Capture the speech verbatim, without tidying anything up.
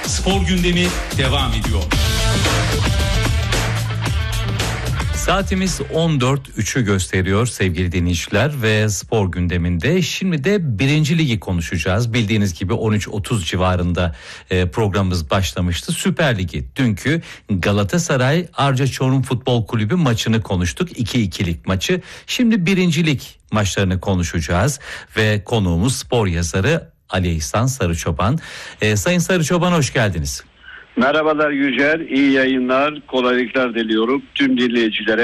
Spor gündemi devam ediyor. Saatimiz on dört üçü gösteriyor sevgili dinleyiciler ve spor gündeminde şimdi de birinci ligi konuşacağız. Bildiğiniz gibi on üç otuz civarında e, programımız başlamıştı. Süper Ligi dünkü Galatasaray Arca Çorum Futbol Kulübü maçını konuştuk. iki ikilik maçı. Şimdi birinci lig maçlarını konuşacağız ve konuğumuz spor yazarı Ali İhsan Sarıçoban. E, Sayın Sarıçoban hoş geldiniz. Merhabalar Yücel, iyi yayınlar, kolaylıklar diliyorum tüm dinleyicilere.